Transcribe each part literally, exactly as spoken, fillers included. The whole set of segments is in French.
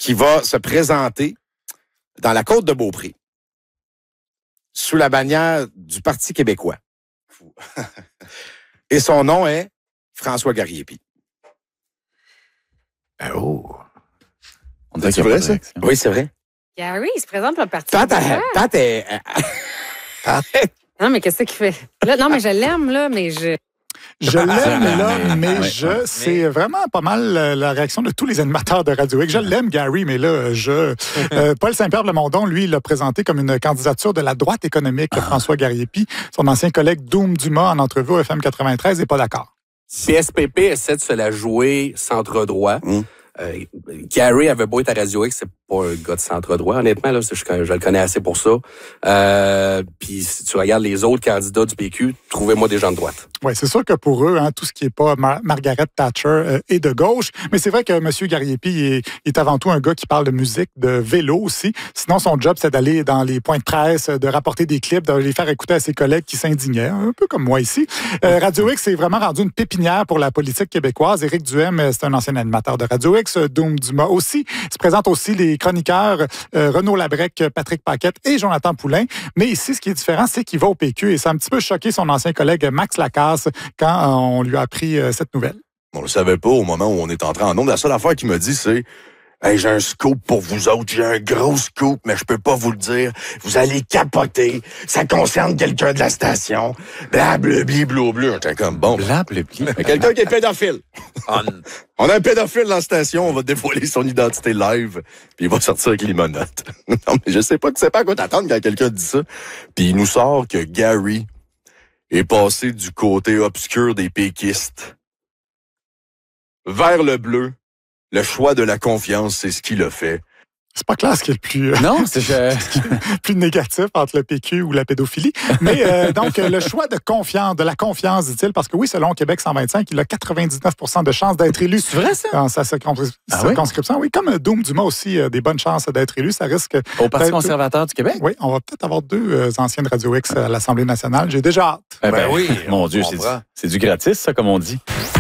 qui va se présenter dans la côte de Beaupré, sous la bannière du Parti québécois. Et son nom est François Garriépi. Oh! On dirait c'est vrai, ça? Oui, c'est vrai. Gary, il se présente pour le Parti Tant québécois. Tant est... Non, mais qu'est-ce qu'il fait? Là, non, mais je l'aime, là, mais je... Je l'aime, là, mais ouais, je, ouais. c'est vraiment pas mal la réaction de tous les animateurs de Radio X. Je l'aime, Gary, mais là, je... Euh, Paul Saint-Pierre Plamondon, lui, il l'a présenté comme une candidature de la droite économique, ah. François Garriépi. Son ancien collègue Doom Dumas, en entrevue au F M quatre-vingt-treize, n'est pas d'accord. P S P P essaie de se la jouer centre-droit. Mm. Euh, Gary avait beau être à Radio X, c'est pas un gars de centre-droit. Honnêtement, là, je, je le connais assez pour ça. Euh, Puis si tu regardes les autres candidats du P Q, trouvez-moi des gens de droite. Oui, c'est sûr que pour eux, hein, tout ce qui est pas Mar- Margaret Thatcher euh, est de gauche. Mais c'est vrai que M. Garriépi est, est avant tout un gars qui parle de musique, de vélo aussi. Sinon, son job, c'est d'aller dans les points de presse, de rapporter des clips, de les faire écouter à ses collègues qui s'indignaient, un peu comme moi ici. Euh, Radio X est vraiment rendu une pépinière pour la politique québécoise. Éric Duhem, c'est un ancien animateur de Radio X. Doom Dumas aussi. Il se présente aussi les chroniqueurs euh, Renaud Labrec, Patrick Paquette et Jonathan Poulain. Mais ici, ce qui est différent, c'est qu'il va au P Q et ça a un petit peu choqué son ancien collègue Max Lacasse quand euh, on lui a appris euh, cette nouvelle. On le savait pas au moment où on est entré en nombre. La seule affaire qu'il m'a dit, c'est hey, j'ai un scoop pour vous autres, j'ai un gros scoop, mais je peux pas vous le dire. Vous allez capoter. Ça concerne quelqu'un de la station. Blablabli, bleu. J'étais comme bon. Blablabli. Quelqu'un qui est pédophile. On a un pédophile dans la station, on va dévoiler son identité live, puis il va sortir avec les menottes. Non, mais je sais pas, tu sais pas à quoi t'attendre quand quelqu'un dit ça. Puis il nous sort que Gary est passé du côté obscur des péquistes vers le bleu. Le choix de la confiance, c'est ce qu'il a fait. C'est pas clair ce qui est le plus, euh, non, c'est je... plus négatif entre le P Q ou la pédophilie. Mais euh, donc, le choix de confiance, de la confiance, dit-il, parce que oui, selon Québec cent vingt-cinq, il a quatre-vingt-dix-neuf pour cent de chances d'être élu. C'est vrai, ça? Dans sa circonscri- ah circonscription. Oui? Oui, comme Doom Dumas aussi, euh, des bonnes chances d'être élu. Ça risque. Au Parti conservateur du Québec? Oui, on va peut-être avoir deux euh, anciennes Radio X à l'Assemblée nationale. J'ai déjà hâte. Eh ben, ben oui. Mon Dieu, c'est du, c'est du gratis, ça, comme on dit.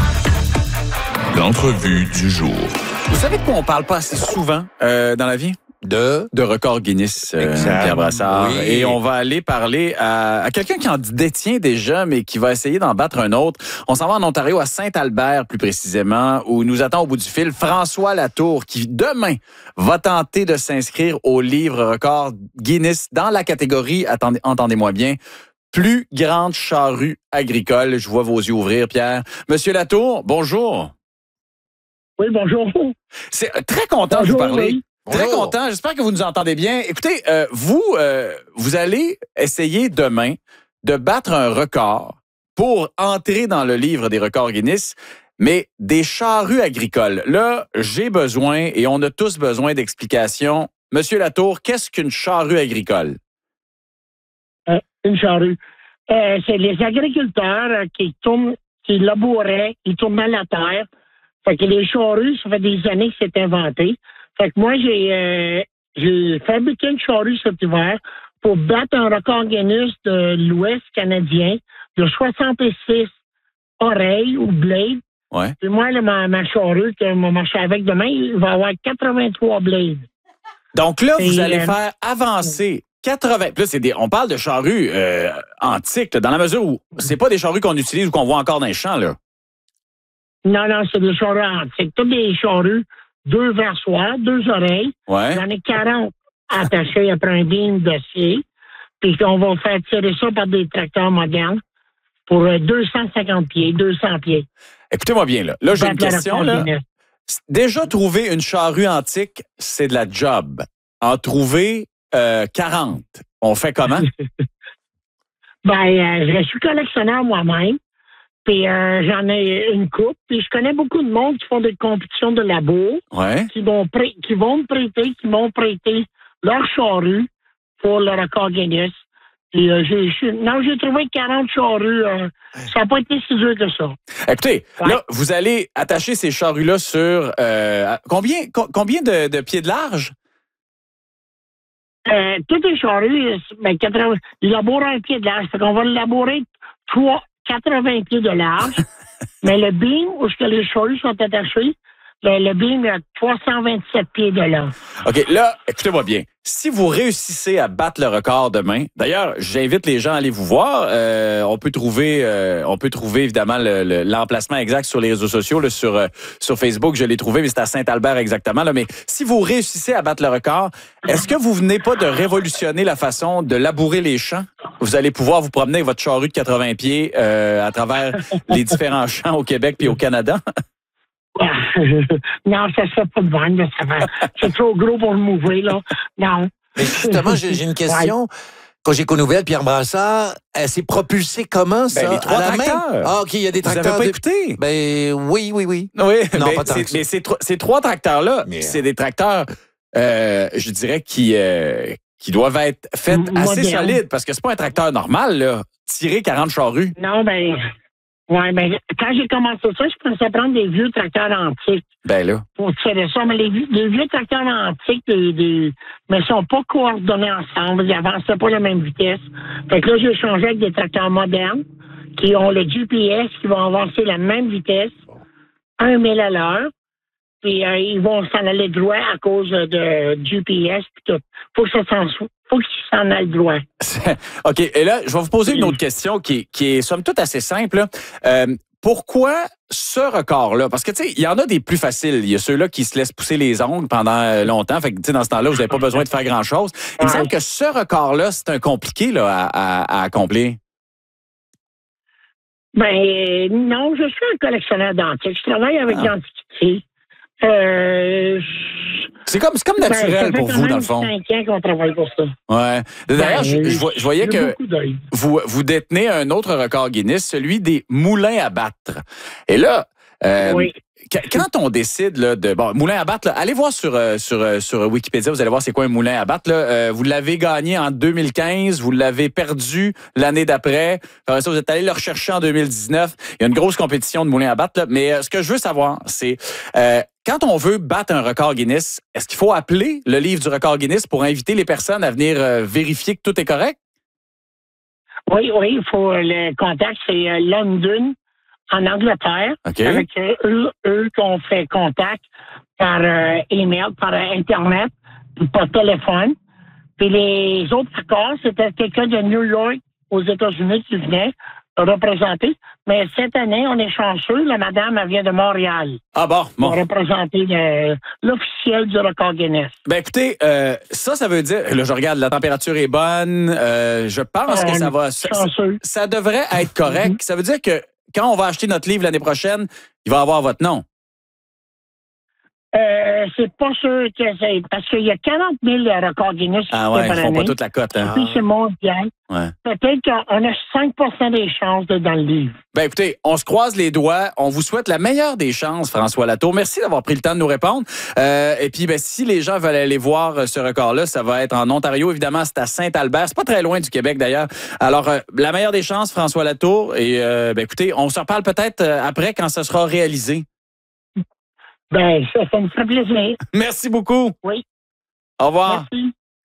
L'entrevue du jour. Vous savez de quoi on parle pas assez souvent euh, dans la vie? De? De record Guinness, euh, Pierre Brassard. Oui. Et on va aller parler à, à quelqu'un qui en détient déjà, mais qui va essayer d'en battre un autre. On s'en va en Ontario, à Saint-Albert plus précisément, où nous attend au bout du fil François Latour, qui demain va tenter de s'inscrire au livre record Guinness dans la catégorie, attendez, entendez-moi bien, plus grande charrue agricole. Je vois vos yeux ouvrir, Pierre. Monsieur Latour, bonjour. Oui, bonjour. C'est très content bonjour, de vous parler. Oui. Très Bonjour. content. J'espère que vous nous entendez bien. Écoutez, euh, vous, euh, vous allez essayer demain de battre un record pour entrer dans le livre des records Guinness, mais des charrues agricoles. Là, j'ai besoin, et on a tous besoin d'explications. Monsieur Latour, qu'est-ce qu'une charrue agricole? Euh, une charrue. Euh, c'est les agriculteurs euh, qui tournent, qui labouraient, qui tournaient la terre. Fait que les charrues, ça fait des années que c'est inventé. Fait que moi, j'ai, euh, j'ai fabriqué une charrue cet hiver pour battre un record Guinness de l'Ouest canadien de soixante-six oreilles ou blades. Ouais. Puis moi, là, ma, ma charrue que je vais marcher avec demain, il va avoir quatre-vingt-trois blades. Donc là, vous Et, allez euh, faire avancer quatre-vingts. Là, c'est des, on parle de charrues euh, antiques, là, dans la mesure où c'est pas des charrues qu'on utilise ou qu'on voit encore dans les champs, là. Non, non, c'est des charrues antiques. Toutes des charrues, deux versoirs, deux oreilles. Ouais. J'en ai quarante attachées après un beam d'acier. Puis on va faire tirer ça par des tracteurs modernes pour deux cent cinquante pieds, deux cents pieds. Écoutez-moi bien, là. Là, j'ai une Battre le question, record là. Guinness. Déjà, trouver une charrue antique, c'est de la job. En trouver euh, quarante, on fait comment? Ben, euh, je suis collectionneur moi-même. Puis euh, j'en ai une coupe. Puis je connais beaucoup de monde qui font des compétitions de labo, Ouais. qui vont prê- qui vont me prêter, qui m'ont prêté leur charrue pour le record Guinness. Puis euh, j'ai, j'ai- non, j'ai trouvé quarante charrues. Euh, ça n'a pas été si dur que ça. Écoutez, Ouais. là, vous allez attacher ces charrues-là sur euh, combien, co- combien de, de pieds de large? Euh, toutes les charrues, ben, quatre-vingts, ils labourent un pied de large. Fait qu'on va le labourer trois, quatre-vingts pieds de large. Mais le beam où ce que les charrues sont attachées, Le, le beam a trois cent vingt-sept pieds de long. OK, là, écoutez-moi bien. Si vous réussissez à battre le record demain, d'ailleurs, j'invite les gens à aller vous voir. Euh, on peut trouver, euh, on peut trouver évidemment le, le, l'emplacement exact sur les réseaux sociaux, là, sur euh, sur Facebook. Je l'ai trouvé, mais c'est à Saint-Albert exactement. Là. Mais si vous réussissez à battre le record, est-ce que vous venez pas de révolutionner la façon de labourer les champs? Vous allez pouvoir vous promener avec votre charrue de quatre-vingts pieds euh, à travers les différents champs au Québec puis au Canada? Non, ça se fait pas de vendre, là, ça va. C'est trop gros pour le mouver, là. Non. Mais justement, j'ai, j'ai une question. Ouais. Quand j'ai Éco-Nouvelles, Pierre Brassard, elle s'est propulsée comment, ça? Ben, les trois à la tracteurs. main? Ah, OK, il y a des tracteurs. Vous avez pas de... écouté? Ben, oui, oui, oui. Oui, non, mais, pas tant c'est, que ça. mais ces, ces trois tracteurs-là, Mais... c'est des tracteurs, euh, je dirais, qui, euh, qui doivent être faits M- assez moderne. solides, parce que c'est pas un tracteur normal, là. Tirer quarante charrues. Non, ben. Ouais, ben, quand j'ai commencé ça, je pensais prendre des vieux tracteurs antiques. Ben là. Pour tirer ça. Mais les, les vieux tracteurs antiques, des, des, mais sont pas coordonnés ensemble. Ils avançaient pas à la même vitesse. Fait que là, j'ai changé avec des tracteurs modernes qui ont le G P S, qui vont avancer à la même vitesse, un mille à l'heure. Puis euh, ils vont s'en aller droit à cause de G P S. Puis tout. Faut que ça s'en faut qu'ils s'en aillent droit. OK. Et là, je vais vous poser une autre question qui, qui est, somme toute, assez simple. Là. Euh, pourquoi ce record-là? Parce que, tu sais, il y en a des plus faciles. Il y a ceux-là qui se laissent pousser les ongles pendant longtemps. Fait que, tu sais, dans ce temps-là, vous n'avez pas besoin de faire grand-chose. Il me semble que ce record-là, c'est un compliqué là, à, à, à accomplir. Ben, non, je suis un collectionneur d'antiques. Je travaille avec Ah. l'Antiquité. Euh, C'est comme, c'est comme naturel ben, pour vous, dans le fond. Ça fait cinq ans qu'on travaille pour ça. Ouais. D'ailleurs, Ben, je, je, je voyais j'ai que beaucoup d'œil. vous, vous détenez un autre record Guinness, celui des moulins à battre. Et là, euh, Oui. qu- quand on décide là, de... Bon, moulin à battre, là, allez voir sur, euh, sur, euh, sur Wikipédia, vous allez voir c'est quoi un moulin à battre. Là. Euh, vous l'avez gagné en deux mille quinze, vous l'avez perdu l'année d'après. Après ça, vous êtes allé le rechercher en deux mille dix-neuf. Il y a une grosse compétition de moulins à battre. Là. Mais euh, ce que je veux savoir, c'est... Euh, quand on veut battre un record Guinness, est-ce qu'il faut appeler le livre du record Guinness pour inviter les personnes à venir euh, vérifier que tout est correct? Oui, oui, il faut euh, le contact, c'est euh, London, en Angleterre. OK. Avec euh, eux, eux qu'on fait contact par euh, email, par euh, Internet, puis par téléphone. Puis les autres records, c'était quelqu'un de New York aux États-Unis qui venait représenter. Mais cette année, on est chanceux. La madame, elle vient de Montréal. Ah bon, bon. Pour représenter le- l'officiel du record Guinness. Ben écoutez, euh, ça, ça veut dire, là je regarde, la température est bonne, euh, je pense que ça va, ça, Chanceux. ça devrait être correct. Ça veut dire que quand on va acheter notre livre l'année prochaine, il va avoir votre nom. Euh, c'est pas sûr que c'est... Parce qu'il y a quarante mille records Guinness Ah ouais, par ils font année. pas toute la cote. Hein? Puis c'est mondial. Ouais. Peut-être qu'on a cinq pour cent des chances de dans le livre. Ben écoutez, on se croise les doigts. On vous souhaite la meilleure des chances, François Latour. Merci d'avoir pris le temps de nous répondre. Euh, et puis, ben, si les gens veulent aller voir ce record-là, ça va être en Ontario. Évidemment, c'est à Saint-Albert. C'est pas très loin du Québec, d'ailleurs. Alors, euh, la meilleure des chances, François Latour. Et euh, ben, écoutez, on se reparle peut-être après quand ça sera réalisé. Ben, ça, ça me ferait plaisir. Merci beaucoup. Oui. Au revoir. Merci.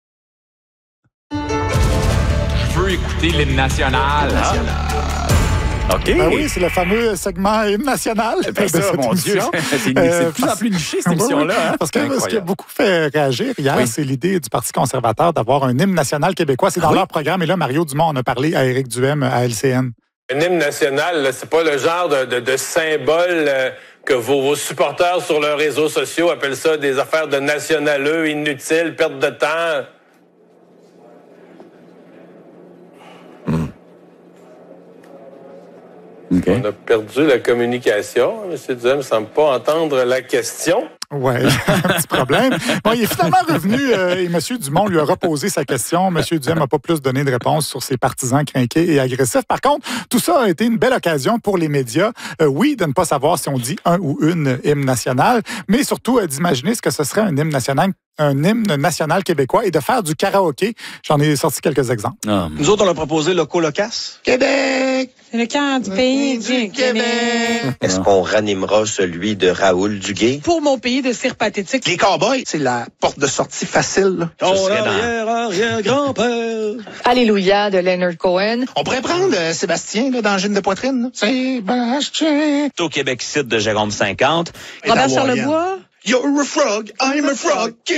Je veux écouter l'hymne national. OK. Ben oui, c'est le fameux segment hymne national. Ben de ça, cette mon Dieu, émission. c'est, c'est Euh, de plus en parce- plus niché, cette Oui, oui, émission-là. Hein? Parce que Incroyable. ce qui a beaucoup fait réagir hier, Oui. c'est l'idée du Parti conservateur d'avoir un hymne national québécois. C'est dans Ah oui? leur programme. Et là, Mario Dumont en a parlé à Éric Duhem à L C N. Un hymne national, là, c'est pas le genre de, de, de symbole euh, que vos, vos supporters sur leurs réseaux sociaux appellent ça des affaires de nationaleux, inutiles, perte de temps. OK. On a perdu la communication. M. Duhem ne semble pas entendre la question. Oui, un petit problème. Bon, il est finalement revenu euh, et M. Dumont lui a reposé sa question. M. Duhem n'a pas plus donné de réponse sur ses partisans crinqués et agressifs. Par contre, tout ça a été une belle occasion pour les médias, euh, oui, de ne pas savoir si on dit un ou une hymne national, mais surtout euh, d'imaginer ce que ce serait un hymne national un hymne national québécois et de faire du karaoké. J'en ai sorti quelques exemples. Ah. Nous autres, on a proposé Loco-Locas. Québec! C'est le cœur du pays du Québec. Est-ce qu'on ranimera celui de Raoul Duguay? Pour mon pays de cire pathétique. Les cowboys, c'est la porte de sortie facile. Là. Ton arrière-arrière-grand-père. Alléluia de Leonard Cohen. On pourrait prendre euh, Sébastien là, dans Gine de poitrine. Là. Sébastien. Au Québec site de Jérôme cinquante. Robert Charlebois. You're a frog, I'm a frog.